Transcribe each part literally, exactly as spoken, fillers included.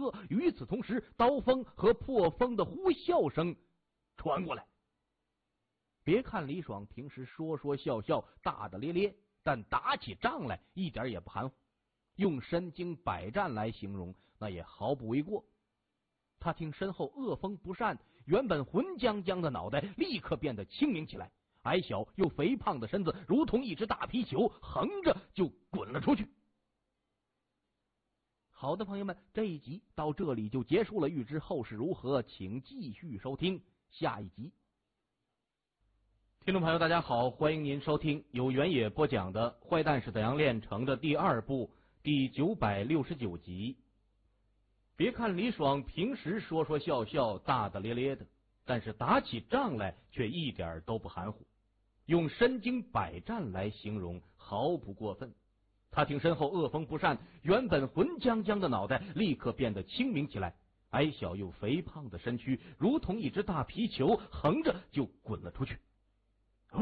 喝，与此同时，刀锋和破风的呼啸声传过来。别看李爽平时说说笑笑，大大咧咧，但打起仗来一点也不含糊，用身经百战来形容，那也毫不为过。他听身后恶风不善，原本浑浆浆的脑袋立刻变得清明起来，矮小又肥胖的身子如同一只大皮球，横着就滚了出去。好的，朋友们，这一集到这里就结束了，欲知后事如何，请继续收听下一集。听众朋友大家好，欢迎您收听由原野播讲的《坏蛋是怎样炼成的》第二部第九百六十九集。别看李爽平时说说笑笑，大大咧咧的，但是打起仗来却一点都不含糊，用身经百战来形容毫不过分。他听身后恶风不善，原本浑浆浆的脑袋立刻变得清明起来，矮小又肥胖的身躯如同一只大皮球，横着就滚了出去。嗡！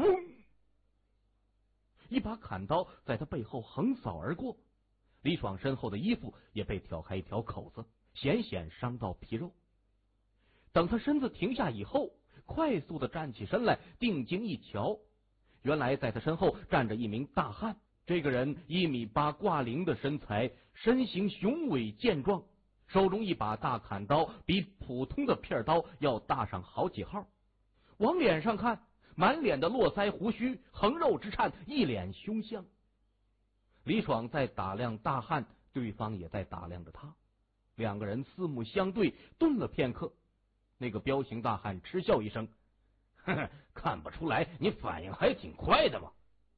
一把砍刀在他背后横扫而过，李爽身后的衣服也被挑开一条口子，险险伤到皮肉。等他身子停下以后，快速的站起身来，定睛一瞧，原来在他身后站着一名大汉。这个人一米八挂零的身材，身形雄伟健壮，手中一把大砍刀，比普通的片刀要大上好几号。往脸上看，满脸的络腮胡须，横肉直颤，一脸凶相。李爽在打量大汉，对方也在打量着他，两个人四目相对，顿了片刻。那个彪形大汉嗤笑一声：“呵呵，看不出来你反应还挺快的嘛。”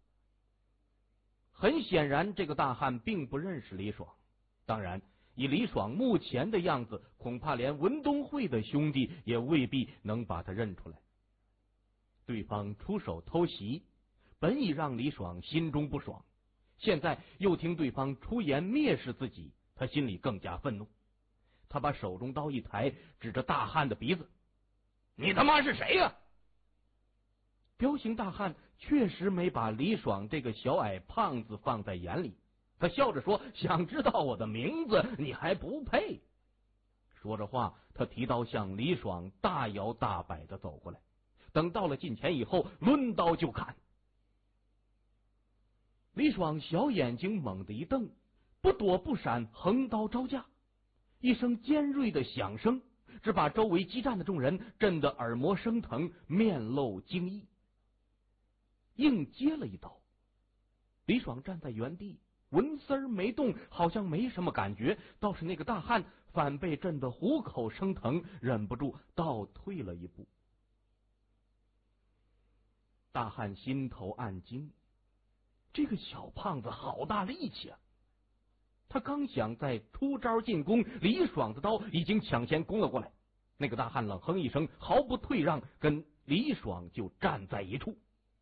很显然，这个大汉并不认识李爽。当然，以李爽目前的样子，恐怕连文东会的兄弟也未必能把他认出来。对方出手偷袭，本已让李爽心中不爽，现在又听对方出言蔑视自己，他心里更加愤怒。他把手中刀一抬，指着大汉的鼻子：“你他妈是谁呀、啊？”彪形大汉确实没把李爽这个小矮胖子放在眼里，他笑着说：“想知道我的名字，你还不配。”说着话，他提刀向李爽大摇大摆的走过来，等到了近前以后，抡刀就砍。李爽小眼睛猛地一瞪，不躲不闪，横刀招架。一声尖锐的响声，只把周围激战的众人震得耳膜生疼，面露惊异。硬接了一刀，李爽站在原地纹丝儿没动，好像没什么感觉，倒是那个大汉反被震得虎口生疼，忍不住倒退了一步。大汉心头暗惊，这个小胖子好大力气啊！他刚想再出招进攻，李爽的刀已经抢先攻了过来。那个大汉冷哼一声，毫不退让，跟李爽就站在一处。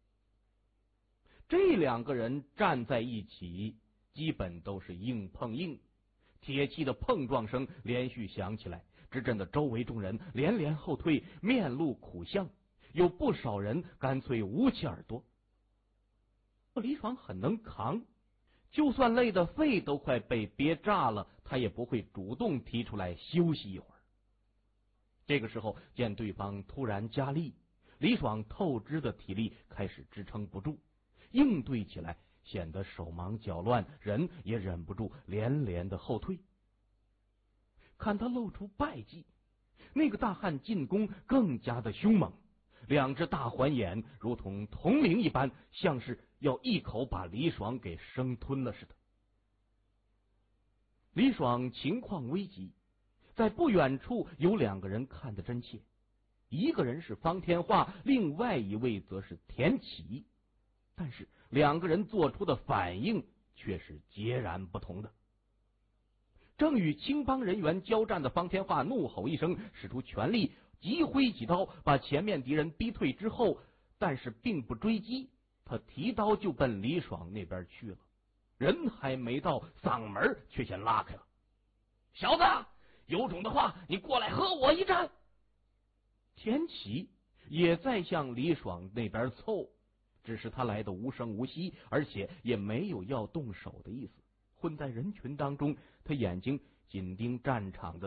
这两个人站在一起，基本都是硬碰硬，铁器的碰撞声连续响起来，直震得周围众人连连后退，面露苦相，有不少人干脆捂起耳朵。李爽很能扛，就算累得肺都快被憋炸了，他也不会主动提出来休息一会儿。这个时候见对方突然加力，李爽透支的体力开始支撑不住，应对起来显得手忙脚乱，人也忍不住连连的后退。看他露出败绩，那个大汉进攻更加的凶猛，两只大环眼如同铜铃一般，像是要一口把李爽给生吞了似的。李爽情况危急，在不远处有两个人看得真切，一个人是方天化，另外一位则是田启，但是两个人做出的反应却是截然不同的。正与青帮人员交战的方天化怒吼一声，使出全力急挥几刀，把前面敌人逼退之后，但是并不追击，他提刀就奔李爽那边去了。人还没到，嗓门却先拉开了：“小子，有种的话你过来和我一战！”田启也在向李爽那边凑，只是他来的无声无息，而且也没有要动手的意思。混在人群当中，他眼睛紧盯战场的